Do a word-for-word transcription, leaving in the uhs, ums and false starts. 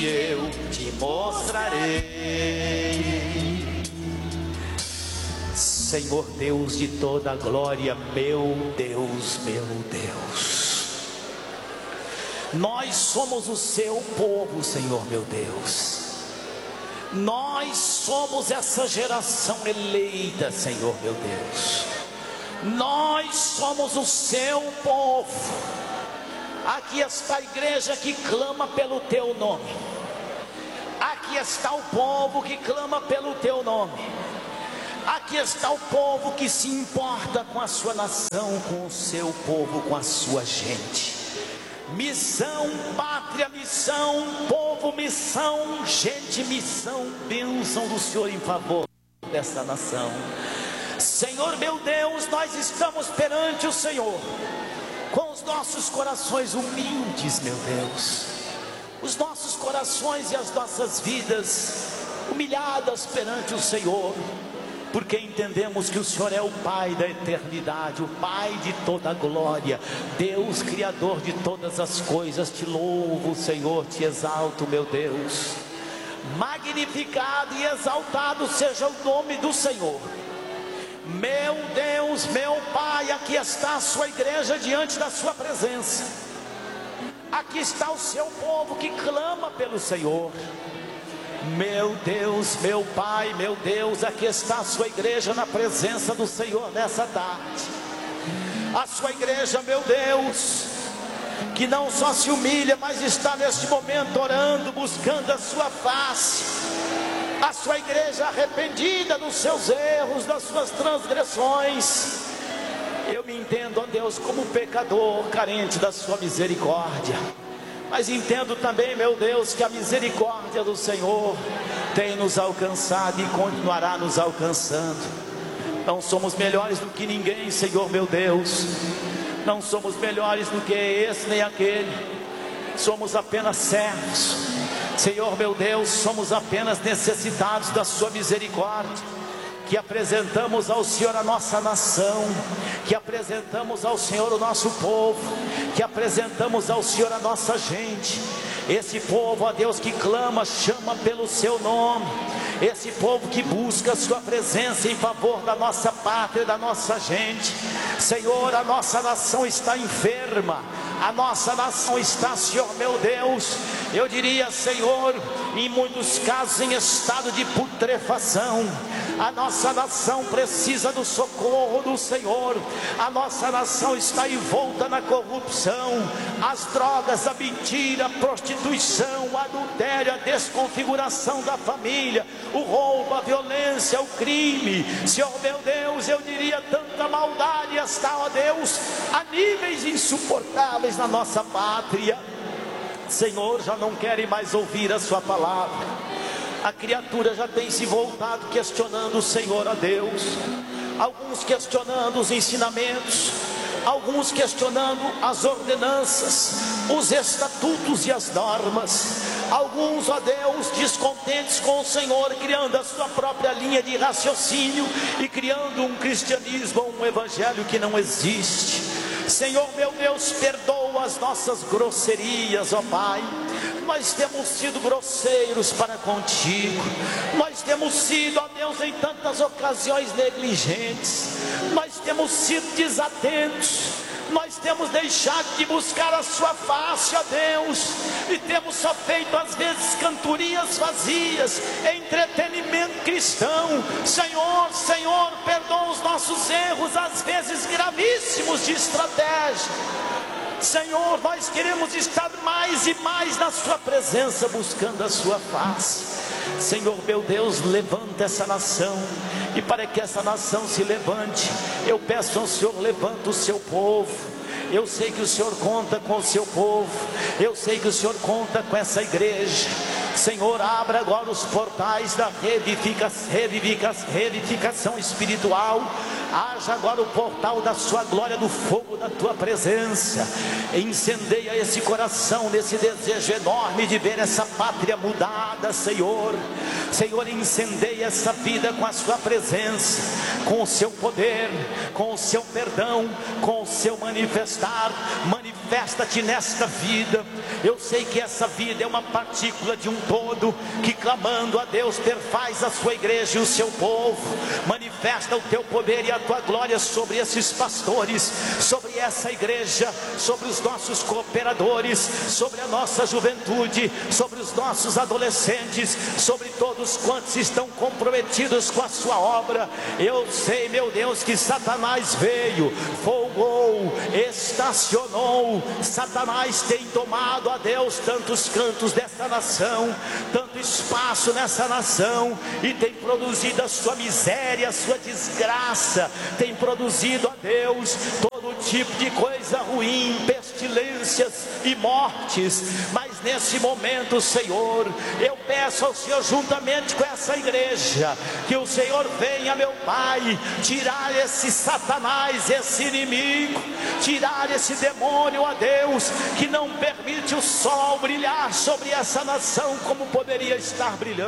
e eu te mostrarei. Senhor Deus de toda a glória, meu Deus, meu Deus, nós somos o seu povo, Senhor meu Deus. Nós somos essa geração eleita, Senhor meu Deus. Nós somos o seu povo. Aqui está a igreja que clama pelo teu nome. Aqui está o povo que clama pelo teu nome. Aqui está o povo que se importa com a sua nação, com o seu povo, com a sua gente. Missão, pátria, missão, povo, missão, gente, missão, bênção do Senhor em favor dessa nação. Senhor meu Deus, nós estamos perante o Senhor, com os nossos corações humildes, meu Deus, os nossos corações e as nossas vidas humilhadas perante o Senhor, porque entendemos que o Senhor é o Pai da eternidade, o Pai de toda a glória, Deus Criador de todas as coisas. Te louvo, Senhor, te exalto, meu Deus. Magnificado e exaltado seja o nome do Senhor. Meu Deus, meu Pai, aqui está a sua igreja diante da sua presença. Aqui está o seu povo que clama pelo Senhor. Meu Deus, meu Pai, meu Deus, aqui está a sua igreja na presença do Senhor nessa tarde. A sua igreja, meu Deus, que não só se humilha, mas está neste momento orando, buscando a sua face. A sua igreja arrependida dos seus erros, das suas transgressões. Eu me entendo, ó Deus, como pecador, carente da sua misericórdia. Mas entendo também, meu Deus, que a misericórdia do Senhor tem nos alcançado e continuará nos alcançando. Não somos melhores do que ninguém, Senhor meu Deus. Não somos melhores do que esse nem aquele. Somos apenas servos. Senhor meu Deus, somos apenas necessitados da sua misericórdia, que apresentamos ao Senhor a nossa nação, que apresentamos ao Senhor o nosso povo, que apresentamos ao Senhor a nossa gente. Esse povo, ó Deus, que clama, chama pelo seu nome. Esse povo que busca a sua presença em favor da nossa pátria, da nossa gente. Senhor, a nossa nação está enferma. A nossa nação está, Senhor meu Deus, eu diria, Senhor, em muitos casos em estado de putrefação. A nossa nação precisa do socorro do Senhor. A nossa nação está envolta na corrupção, as drogas, a mentira, a prostituição, o adultério, a desconfiguração da família, o roubo, a violência, o crime. Senhor meu Deus, eu diria, tanta maldade está, ó Deus, a níveis insuportáveis na nossa pátria. Senhor, já não querem mais ouvir a sua palavra. A criatura já tem se voltado questionando o Senhor, ó Deus. Alguns questionando os ensinamentos, alguns questionando as ordenanças, os estatutos e as normas. Alguns, ó Deus, descontentes com o Senhor, criando a sua própria linha de raciocínio e criando um cristianismo, um evangelho que não existe. Senhor meu Deus, perdoa as nossas grosserias, ó Pai. Nós temos sido grosseiros para contigo. Nós temos sido, ó Deus, em tantas ocasiões negligentes. Nós temos sido desatentos. Nós temos deixado de buscar a sua face, ó Deus, e temos só feito às vezes cantorias vazias, entretenimento cristão. Senhor, Senhor, perdoa os nossos erros, às vezes gravíssimos de estratégia. Senhor, nós queremos estar mais e mais na sua presença, buscando a sua face. Senhor meu Deus, levanta essa nação, e para que essa nação se levante, eu peço ao Senhor, levanta o seu povo. Eu sei que o Senhor conta com o seu povo, eu sei que o Senhor conta com essa igreja. Senhor, abra agora os portais da revificação, revificação espiritual. Haja agora o portal da sua glória, do fogo da tua presença. Incendeia esse coração nesse desejo enorme de ver essa pátria mudada, Senhor. Senhor, incendeia essa vida com a sua presença, com o seu poder, com o seu perdão, com o seu manifestar. Manifesta manifesta-te nesta vida. Eu sei que essa vida é uma partícula de um todo, que clamando a Deus perfaz a sua igreja e o seu povo. Manifesta o teu poder e a tua glória sobre esses pastores, sobre essa igreja, sobre os nossos cooperadores, sobre a nossa juventude, sobre os nossos adolescentes, sobre todos quantos estão comprometidos com a sua obra. Eu sei, meu Deus, que Satanás veio, folgou, estacionou. Satanás tem tomado, a Deus, tantos cantos dessa nação, tanto espaço nessa nação, e tem produzido a sua miséria, a sua desgraça, tem produzido, a Deus, todo tipo de coisa ruim, pestilências e mortes. Mas nesse momento, Senhor, eu peço ao Senhor, juntamente com essa igreja, que o Senhor venha, meu Pai, tirar esse Satanás, esse inimigo, tirar esse demônio, ó Deus, que não permite o sol brilhar sobre essa nação como poderia estar brilhando.